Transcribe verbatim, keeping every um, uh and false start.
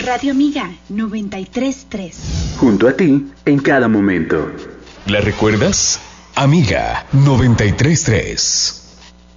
Radio Amiga noventa y tres punto tres. Junto a ti en cada momento. ¿La recuerdas? Amiga noventa y tres punto tres.